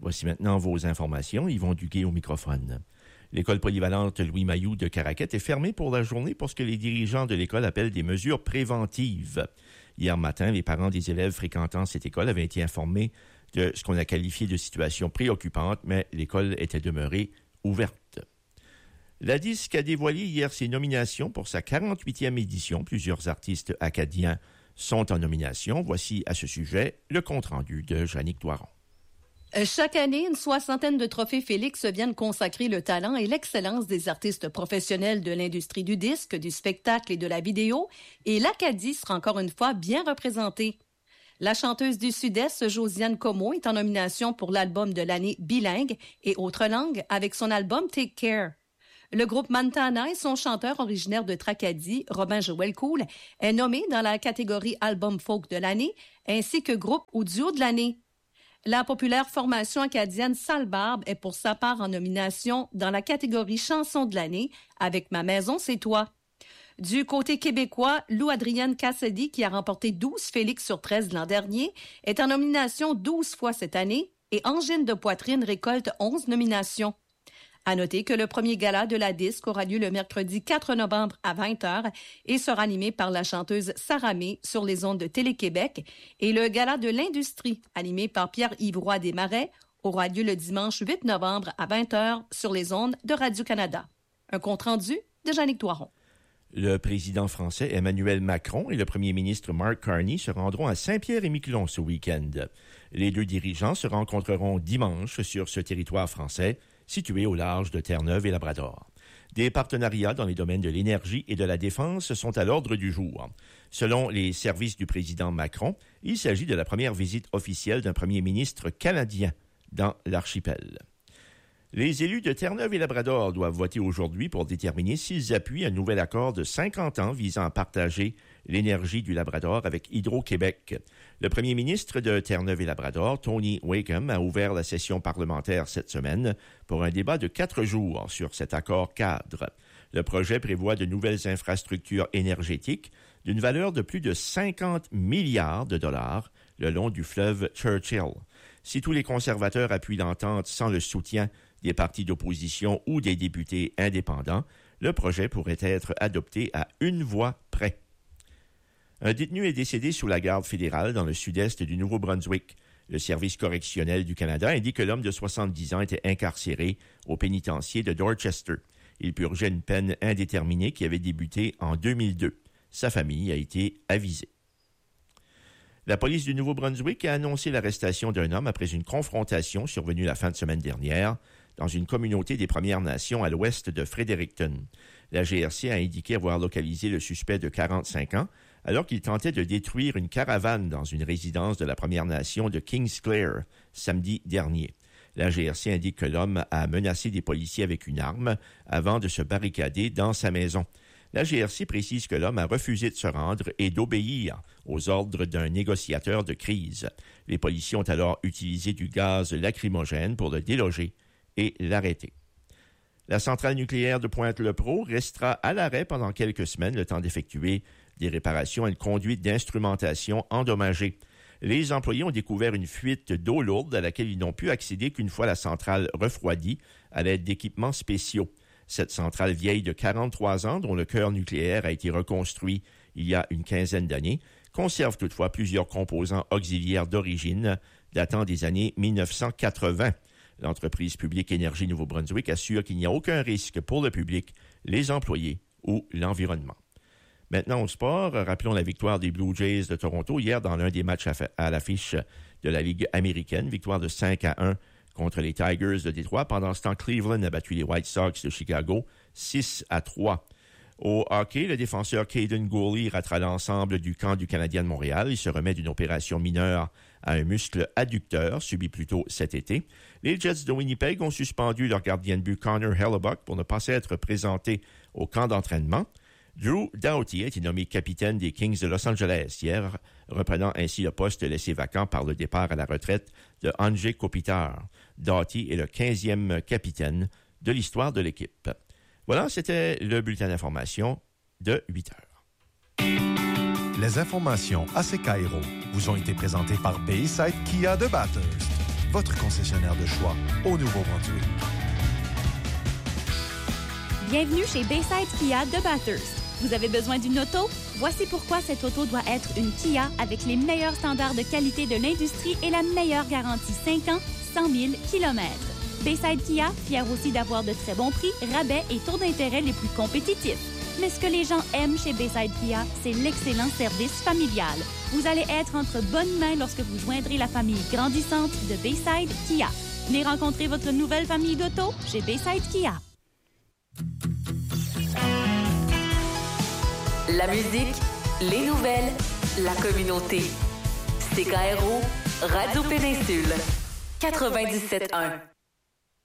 Voici maintenant vos informations. Yvon Duguay au microphone. L'école polyvalente Louis Mailloux de Caraquette est fermée pour la journée pour ce que les dirigeants de l'école appellent des mesures préventives. Hier matin, les parents des élèves fréquentant cette école avaient été informés de ce qu'on a qualifié de situation préoccupante, mais l'école était demeurée ouverte. La Disque a dévoilé hier ses nominations pour sa 48e édition. Plusieurs artistes acadiens sont en nomination. Voici à ce sujet le compte-rendu de Jannick Doiron. Chaque année, une soixantaine de trophées Félix viennent consacrer le talent et l'excellence des artistes professionnels de l'industrie du disque, du spectacle et de la vidéo, et l'Acadie sera encore une fois bien représentée. La chanteuse du Sud-Est, Josiane Comeau, est en nomination pour l'album de l'année bilingue et autres langues avec son album Take Care. Le groupe Montana et son chanteur originaire de Tracadie, Robin Joël Cool, est nommé dans la catégorie album folk de l'année, ainsi que groupe ou duo de l'année. La populaire formation acadienne Sale Barbe est pour sa part en nomination dans la catégorie chanson de l'année avec Ma maison, c'est toi. Du côté québécois, Lou Adrienne Cassidy, qui a remporté 12 Félix sur 13 l'an dernier, est en nomination 12 fois cette année et Angine de poitrine récolte 11 nominations. À noter que le premier gala de la Disque aura lieu le mercredi 4 novembre à 20h et sera animé par la chanteuse Sarah May sur les ondes de Télé-Québec et le gala de l'Industrie, animé par Pierre-Yves Roy Desmarais, aura lieu le dimanche 8 novembre à 20h sur les ondes de Radio-Canada. Un compte-rendu de Jannick Doiron. Le président français Emmanuel Macron et le premier ministre Mark Carney se rendront à Saint-Pierre-et-Miquelon ce week-end. Les deux dirigeants se rencontreront dimanche sur ce territoire français, situé au large de Terre-Neuve et Labrador. Des partenariats dans les domaines de l'énergie et de la défense sont à l'ordre du jour. Selon les services du président Macron, il s'agit de la première visite officielle d'un premier ministre canadien dans l'archipel. Les élus de Terre-Neuve et Labrador doivent voter aujourd'hui pour déterminer s'ils appuient un nouvel accord de 50 ans visant à partager l'énergie du Labrador avec Hydro-Québec. Le premier ministre de Terre-Neuve et Labrador, Tony Wakeham, a ouvert la session parlementaire cette semaine pour un débat de 4 jours sur cet accord cadre. Le projet prévoit de nouvelles infrastructures énergétiques d'une valeur de plus de 50 milliards de dollars le long du fleuve Churchill. Si tous les conservateurs appuient l'entente sans le soutien des partis d'opposition ou des députés indépendants, le projet pourrait être adopté à une voix près. Un détenu est décédé sous la garde fédérale dans le sud-est du Nouveau-Brunswick. Le service correctionnel du Canada indique que l'homme de 70 ans était incarcéré au pénitencier de Dorchester. Il purgeait une peine indéterminée qui avait débuté en 2002. Sa famille a été avisée. La police du Nouveau-Brunswick a annoncé l'arrestation d'un homme après une confrontation survenue la fin de semaine dernière dans une communauté des Premières Nations à l'ouest de Fredericton. La GRC a indiqué avoir localisé le suspect de 45 ans alors qu'il tentait de détruire une caravane dans une résidence de la Première Nation de Kingsclear samedi dernier. La GRC indique que l'homme a menacé des policiers avec une arme avant de se barricader dans sa maison. La GRC précise que l'homme a refusé de se rendre et d'obéir aux ordres d'un négociateur de crise. Les policiers ont alors utilisé du gaz lacrymogène pour le déloger et l'arrêter. La centrale nucléaire de Pointe-le-Pro restera à l'arrêt pendant quelques semaines, le temps d'effectuer des réparations et une conduite d'instrumentation endommagée. Les employés ont découvert une fuite d'eau lourde à laquelle ils n'ont pu accéder qu'une fois la centrale refroidie à l'aide d'équipements spéciaux. Cette centrale vieille de 43 ans, dont le cœur nucléaire a été reconstruit il y a une quinzaine d'années, conserve toutefois plusieurs composants auxiliaires d'origine datant des années 1980. L'entreprise publique Énergie Nouveau-Brunswick assure qu'il n'y a aucun risque pour le public, les employés ou l'environnement. Maintenant au sport, rappelons la victoire des Blue Jays de Toronto hier dans l'un des matchs à l'affiche de la Ligue américaine, victoire de 5-1 contre les Tigers de Détroit. Pendant ce temps, Cleveland a battu les White Sox de Chicago 6-3. Au hockey, le défenseur Caden Gooley ratera l'ensemble du camp du Canadien de Montréal. Il se remet d'une opération mineure à un muscle adducteur subi plus tôt cet été. Les Jets de Winnipeg ont suspendu leur gardien de but Connor Hellebuyck pour ne pas s'être présenté au camp d'entraînement. Drew Doughty a été nommé capitaine des Kings de Los Angeles hier, reprenant ainsi le poste laissé vacant par le départ à la retraite de Andrzej Kopitar. Doughty est le 15e capitaine de l'histoire de l'équipe. Voilà, c'était le bulletin d'information de 8 heures. Les informations à CKRO vous ont été présentées par Bayside Kia de Bathurst. votre concessionnaire de choix au Nouveau-Brunswick. Bienvenue chez Bayside Kia de Bathurst. Vous avez besoin d'une auto? Voici pourquoi cette auto doit être une Kia avec les meilleurs standards de qualité de l'industrie et la meilleure garantie 5 ans, 100 000 km. Bayside Kia, fier aussi d'avoir de très bons prix, rabais et taux d'intérêt les plus compétitifs. Mais ce que les gens aiment chez Bayside Kia, c'est l'excellent service familial. Vous allez être entre bonnes mains lorsque vous joindrez la famille grandissante de Bayside Kia. Venez rencontrer votre nouvelle famille d'auto chez Bayside Kia. La musique, les nouvelles, la communauté. CKRO, Radio Péninsule, 97.1.